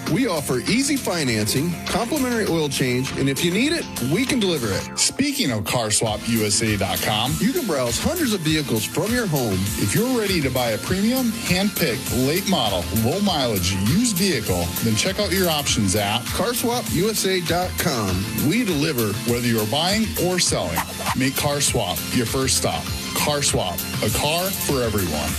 We offer easy financing, complimentary oil change, and if you need it, we can deliver it. Speaking of CarsWapUSA.com, you can browse hundreds of vehicles from your home. If you're ready to buy a premium, hand-picked, late model, low mileage used vehicle, then check out your options at CarsWapUSA.com. We deliver. Whether you're buying or selling, make CarSwap your first stop. CarSwap, a car for everyone.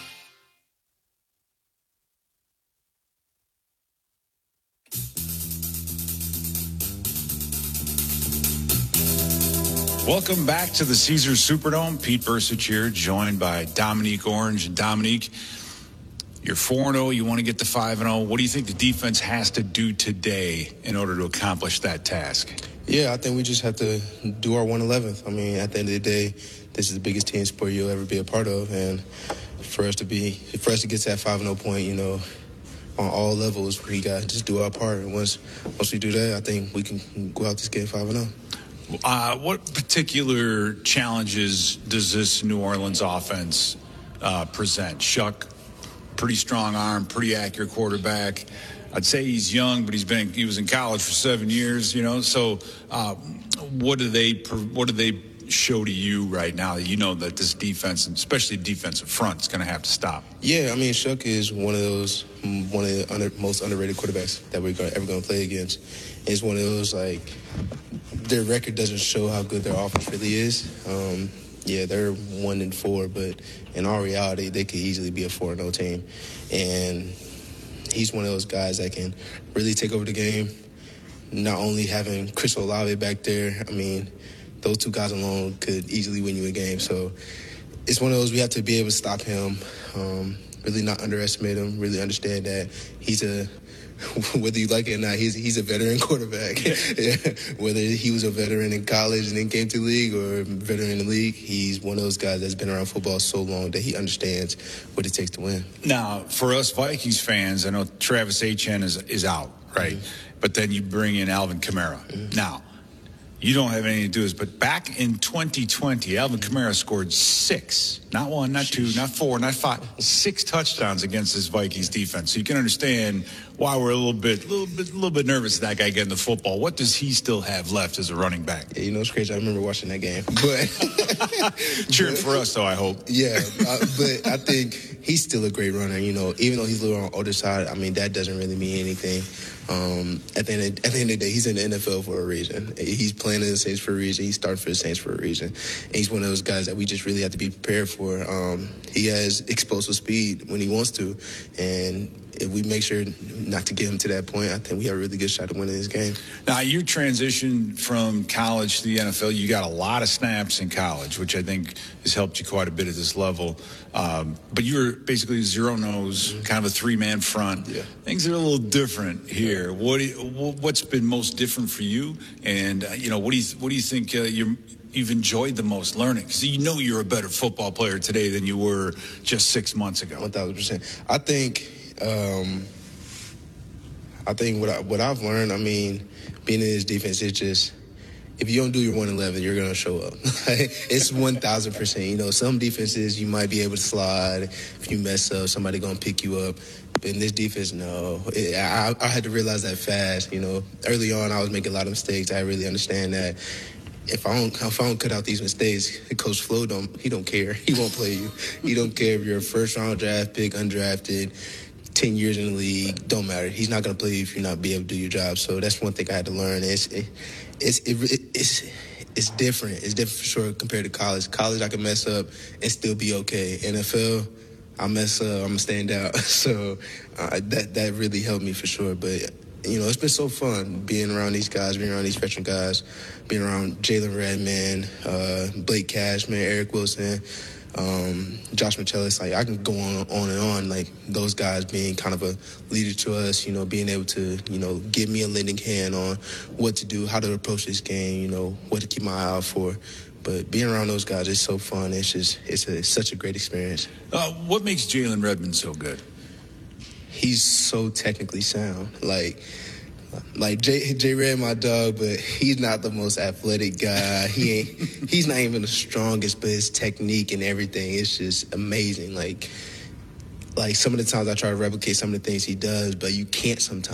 Welcome back to the Caesars Superdome. Pete Bercich here, joined by Dominique Orange. And Dominique, you're 4-0. You want to get to 5-0. What do you think the defense has to do today in order to accomplish that task? Yeah, I think we just have to do our 111th. I mean, at the end of the day, this is the biggest team sport you'll ever be a part of. And for us to get to that 5-0 point, you know, on all levels, we got to just do our part. And once we do that, I think we can go out this game 5-0. What particular challenges does this New Orleans offense present? Shuck, pretty strong arm, pretty accurate quarterback. I'd say he's young, but he was in college for 7 years, you know. So what do they show to you right now that you know that this defense, and especially defensive front, is going to have to stop? Yeah, I mean, Shuck is one of the most underrated quarterbacks that we're ever going to play against. It's one of those, like, their record doesn't show how good their offense really is. Yeah, they're 1-4, but in all reality, they could easily be a 4-0 team. And he's one of those guys that can really take over the game. Not only having Chris Olave back there, I mean, those two guys alone could easily win you a game. So it's one of those we have to be able to stop him, really not underestimate him, really understand that he's whether you like it or not, he's a veteran quarterback. Yeah. Whether he was a veteran in college and then came to the league or a veteran in the league, he's one of those guys that's been around football so long that he understands what it takes to win. Now, for us Vikings fans, I know Travis Etienne is out, right? Mm-hmm. But then you bring in Alvin Kamara. Mm-hmm. Now, you don't have anything to do with this, but back in 2020, Alvin Kamara scored 6, not 1, not 2, not 4, not 5, 6 touchdowns against this Vikings defense. So you can understand why we're a little bit nervous that guy getting the football. What does he still have left as a running back? Yeah, you know, it's crazy. I remember watching that game, but cheering for us, though. I hope. Yeah, but I think he's still a great runner. You know, even though he's a little on the older side, I mean, that doesn't really mean anything. At the end of the day, he's in the NFL for a reason. He's playing in the Saints for a reason. He's starting for the Saints for a reason. And he's one of those guys that we just really have to be prepared for. He has explosive speed when he wants to, and if we make sure not to get him to that point, I think we have a really good shot at winning this game. Now, you transitioned from college to the NFL. You got a lot of snaps in college, which I think has helped you quite a bit at this level. But you were basically zero-nose, kind of a three-man front. Yeah. Things are a little different here. What's been most different for you? And, what do you think you've enjoyed the most learning? Because you know you're a better football player today than you were just 6 months ago. 1,000%. I think what I've learned, I mean, being in this defense, it's just, if you don't do your 111, you're going to show up. It's 1,000%. You know, some defenses you might be able to slide. If you mess up, somebody going to pick you up. But in this defense, no. I had to realize that fast. You know, early on I was making a lot of mistakes. I really understand that. If I don't cut out these mistakes, Coach Flo he don't care. He won't play you. He don't care if you're a first-round draft pick, undrafted, 10 years in the league, don't matter. He's not going to play you if you're not be able to do your job. So that's one thing I had to learn. It's different. It's different for sure compared to college. College, I can mess up and still be okay. NFL, I mess up, I'm going to stand out. So that really helped me for sure. But, you know, it's been so fun being around these guys, being around these veteran guys, being around Jalen Redmond, Blake Cashman, Eric Wilson, Josh Metellus. Like, I can go on and on, like, those guys being kind of a leader to us, you know, being able to, you know, give me a lending hand on what to do, how to approach this game, you know, what to keep my eye out for. But being around those guys is so fun. It's such a great experience. What makes Jalen Redmond so good? He's so technically sound. Like J Red, my dog, but he's not the most athletic guy. He's not even the strongest, but his technique and everything is just amazing. Like some of the times I try to replicate some of the things he does, but you can't sometimes.